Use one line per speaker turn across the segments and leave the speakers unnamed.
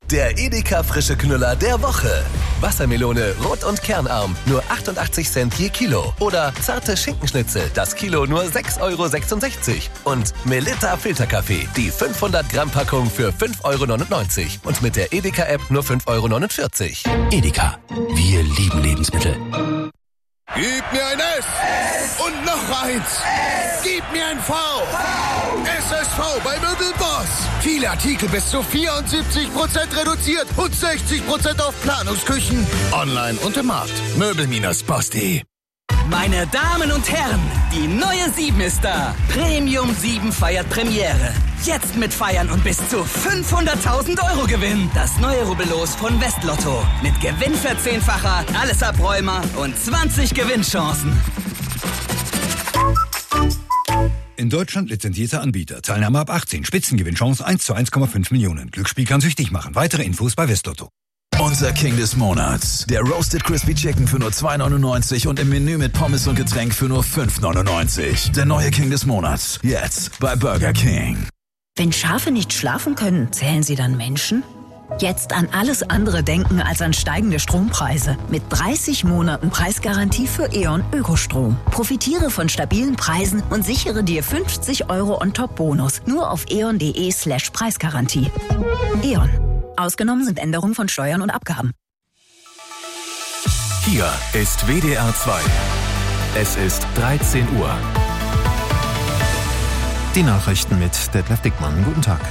Der Edeka frische Knüller der Woche. Wassermelone rot und kernarm, nur 88 Cent je Kilo. Oder zarte Schinkenschnitzel, das Kilo nur 6,66 €. Und Melitta Filterkaffee, die 500 Gramm Packung für 5,99 € und mit der Edeka-App nur 5,49 €.
Edeka, wir lieben Lebensmittel.
Gib mir ein S und noch eins. Gib mir ein V. SSV bei Möbelboss. Viele Artikel bis zu 74% reduziert und 60% auf Planungsküchen. Online und im Markt. Möbel-Boss.de.
Meine Damen und Herren, die neue 7 ist da. Premium 7 feiert Premiere. Jetzt mit Feiern und bis zu 500.000 € Gewinn. Das neue Rubbellos von Westlotto. Mit Gewinnverzehnfacher, alles Abräumer und 20 Gewinnchancen.
In Deutschland lizenzierter Anbieter. Teilnahme ab 18. Spitzengewinnchance 1 zu 1,5 Millionen. Glücksspiel kann süchtig machen. Weitere Infos bei Westlotto.
Unser King des Monats. Der Roasted Crispy Chicken für nur 2,99 € und im Menü mit Pommes und Getränk für nur 5,99 €. Der neue King des Monats. Jetzt bei Burger King.
Wenn Schafe nicht schlafen können, zählen sie dann Menschen? Jetzt an alles andere denken als an steigende Strompreise. Mit 30 Monaten Preisgarantie für E.ON Ökostrom. Profitiere von stabilen Preisen und sichere dir 50 € on top Bonus. Nur auf eon.de/Preisgarantie. E.ON. Ausgenommen sind Änderungen von Steuern und Abgaben.
Hier ist WDR 2. Es ist 13 Uhr.
Die Nachrichten mit Detlef Dickmann. Guten Tag.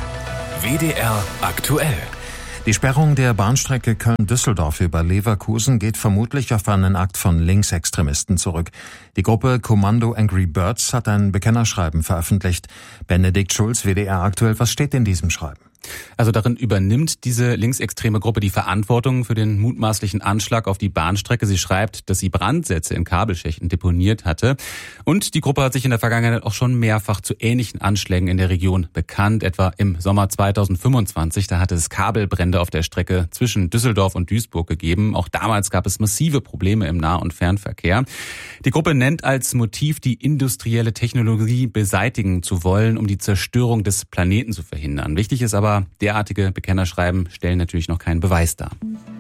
WDR aktuell.
Die Sperrung der Bahnstrecke Köln-Düsseldorf über Leverkusen geht vermutlich auf einen Akt von Linksextremisten zurück. Die Gruppe Kommando Angry Birds hat ein Bekennerschreiben veröffentlicht. Benedikt Schulz, WDR aktuell. Was steht in diesem Schreiben?
Also darin übernimmt diese linksextreme Gruppe die Verantwortung für den mutmaßlichen Anschlag auf die Bahnstrecke. Sie schreibt, dass sie Brandsätze in Kabelschächten deponiert hatte. Und die Gruppe hat sich in der Vergangenheit auch schon mehrfach zu ähnlichen Anschlägen in der Region bekannt. Etwa im Sommer 2025, da hatte es Kabelbrände auf der Strecke zwischen Düsseldorf und Duisburg gegeben. Auch damals gab es massive Probleme im Nah- und Fernverkehr. Die Gruppe nennt als Motiv, die industrielle Technologie beseitigen zu wollen, um die Zerstörung des Planeten zu verhindern. Wichtig ist aber, derartige Bekennerschreiben stellen natürlich noch keinen Beweis dar.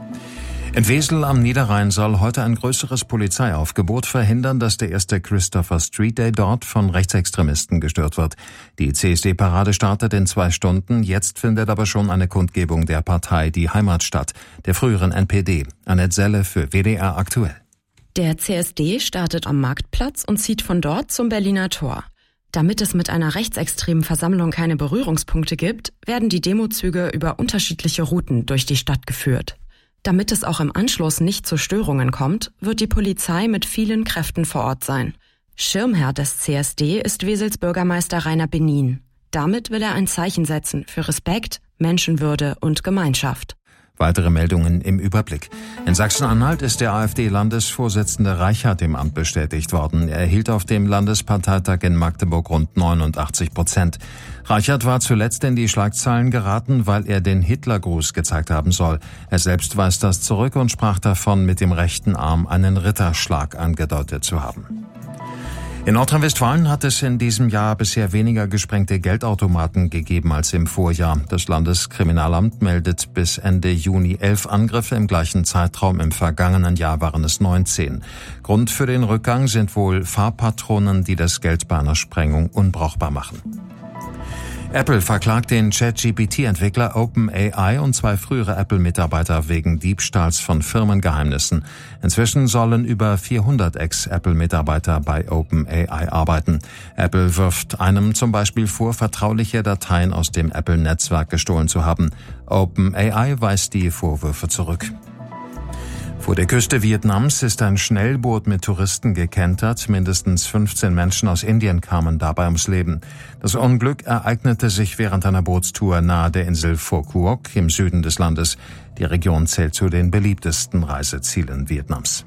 In Wesel am Niederrhein soll heute ein größeres Polizeiaufgebot verhindern, dass der erste Christopher Street Day dort von Rechtsextremisten gestört wird. Die CSD-Parade startet in 2 Stunden. Jetzt findet aber schon eine Kundgebung der Partei Die Heimat statt, der früheren NPD. Annette Selle für WDR aktuell.
Der CSD startet am Marktplatz und zieht von dort zum Berliner Tor. Damit es mit einer rechtsextremen Versammlung keine Berührungspunkte gibt, werden die Demozüge über unterschiedliche Routen durch die Stadt geführt. Damit es auch im Anschluss nicht zu Störungen kommt, wird die Polizei mit vielen Kräften vor Ort sein. Schirmherr des CSD ist Wesels Bürgermeister Rainer Benin. Damit will er ein Zeichen setzen für Respekt, Menschenwürde und Gemeinschaft.
Weitere Meldungen im Überblick. In Sachsen-Anhalt ist der AfD-Landesvorsitzende Reichert im Amt bestätigt worden. Er erhielt auf dem Landesparteitag in Magdeburg rund 89%. Reichert war zuletzt in die Schlagzeilen geraten, weil er den Hitlergruß gezeigt haben soll. Er selbst weist das zurück und sprach davon, mit dem rechten Arm einen Ritterschlag angedeutet zu haben. In Nordrhein-Westfalen hat es in diesem Jahr bisher weniger gesprengte Geldautomaten gegeben als im Vorjahr. Das Landeskriminalamt meldet bis Ende Juni 11 Angriffe, im gleichen Zeitraum im vergangenen Jahr waren es 19. Grund für den Rückgang sind wohl Farbpatronen, die das Geld bei einer Sprengung unbrauchbar machen. Apple verklagt den ChatGPT-Entwickler OpenAI und 2 frühere Apple-Mitarbeiter wegen Diebstahls von Firmengeheimnissen. Inzwischen sollen über 400 Ex-Apple-Mitarbeiter bei OpenAI arbeiten. Apple wirft einem zum Beispiel vor, vertrauliche Dateien aus dem Apple-Netzwerk gestohlen zu haben. OpenAI weist die Vorwürfe zurück. Vor der Küste Vietnams ist ein Schnellboot mit Touristen gekentert. Mindestens 15 Menschen aus Indien kamen dabei ums Leben. Das Unglück ereignete sich während einer Bootstour nahe der Insel Phu Quoc im Süden des Landes. Die Region zählt zu den beliebtesten Reisezielen Vietnams.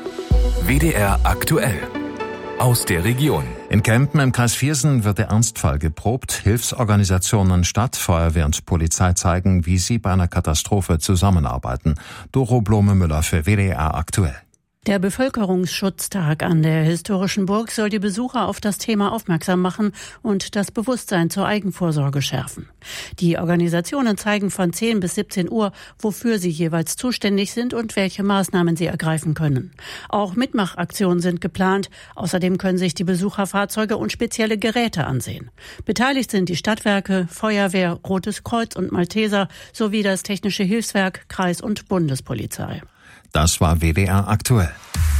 WDR aktuell. Aus der Region.
In Kempen im Kreis Viersen wird der Ernstfall geprobt. Hilfsorganisationen, Stadt, Feuerwehr und Polizei zeigen, wie sie bei einer Katastrophe zusammenarbeiten. Doro Blome-Müller für WDR aktuell.
Der Bevölkerungsschutztag an der historischen Burg soll die Besucher auf das Thema aufmerksam machen und das Bewusstsein zur Eigenvorsorge schärfen. Die Organisationen zeigen von 10 bis 17 Uhr, wofür sie jeweils zuständig sind und welche Maßnahmen sie ergreifen können. Auch Mitmachaktionen sind geplant. Außerdem können sich die Besucher Fahrzeuge und spezielle Geräte ansehen. Beteiligt sind die Stadtwerke, Feuerwehr, Rotes Kreuz und Malteser sowie das Technische Hilfswerk, Kreis- und Bundespolizei.
Das war WDR aktuell.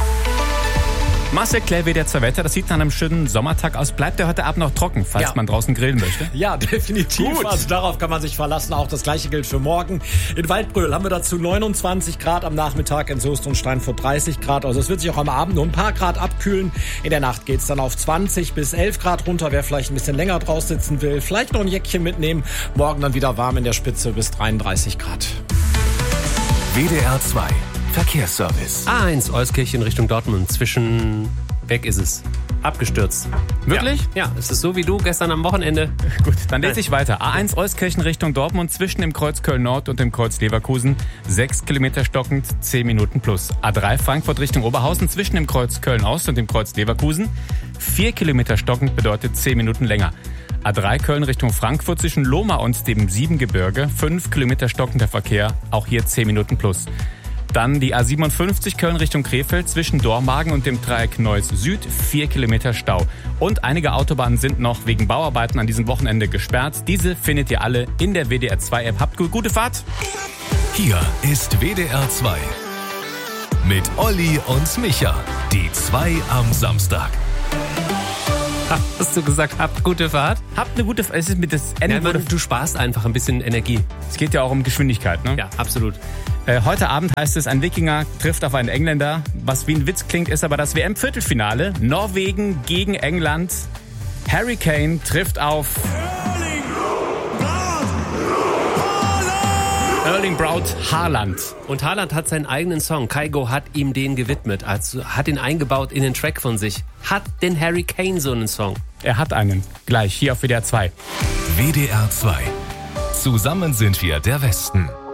Marcel, Claire, WDR 2 Wetter, das sieht nach einem schönen Sommertag aus. Bleibt der heute Abend noch trocken, falls man draußen grillen möchte?
Ja, definitiv.
Gut.
Also darauf kann man sich verlassen. Auch das Gleiche gilt für morgen. In Waldbröl haben wir dazu 29 Grad am Nachmittag, in Soest und Steinfurt 30 Grad. Also es wird sich auch am Abend nur ein paar Grad abkühlen. In der Nacht geht's dann auf 20 bis 11 Grad runter. Wer vielleicht ein bisschen länger draus sitzen will, vielleicht noch ein Jäckchen mitnehmen. Morgen dann wieder warm in der Spitze bis 33 Grad.
WDR 2 Verkehrsservice.
A1 Euskirchen Richtung Dortmund. Weg ist es. Abgestürzt.
Wirklich?
Ja, es ist so wie du gestern am Wochenende.
Gut, dann lese ich weiter. A1 Euskirchen Richtung Dortmund zwischen dem Kreuz Köln-Nord und dem Kreuz Leverkusen. 6 Kilometer stockend, 10 Minuten plus. A3 Frankfurt Richtung Oberhausen zwischen dem Kreuz Köln-Ost und dem Kreuz Leverkusen. 4 Kilometer stockend bedeutet 10 Minuten länger. A3 Köln Richtung Frankfurt zwischen Lohmar und dem Siebengebirge. 5 Kilometer stockender Verkehr, auch hier 10 Minuten plus. Dann die A57 Köln Richtung Krefeld zwischen Dormagen und dem Dreieck Neuss Süd, 4 Kilometer Stau. Und einige Autobahnen sind noch wegen Bauarbeiten an diesem Wochenende gesperrt. Diese findet ihr alle in der WDR 2 App. Habt gute Fahrt.
Hier ist WDR 2 mit Olli und Micha. Die 2 am Samstag.
Hast du gesagt, habt gute Fahrt?
Habt eine gute Fahrt. Es ist mit das Ende.
Ja, du sparst einfach ein bisschen Energie.
Es geht ja auch um Geschwindigkeit, ne?
Ja, absolut.
Heute Abend heißt es, ein Wikinger trifft auf einen Engländer. Was wie ein Witz klingt, ist aber das WM-Viertelfinale. Norwegen gegen England. Harry Kane trifft auf Erling Braut Haaland.
Und Haaland hat seinen eigenen Song. Kygo hat ihm den gewidmet. Also hat ihn eingebaut in den Track von sich. Hat denn Harry Kane so einen Song?
Er hat einen. Gleich hier auf WDR 2.
WDR 2. Zusammen sind wir der Westen.